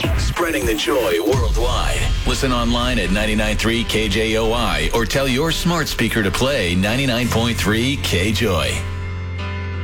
Spreading the joy worldwide. Listen online at 99.3 KJOI or tell your smart speaker to play 99.3 KJOY.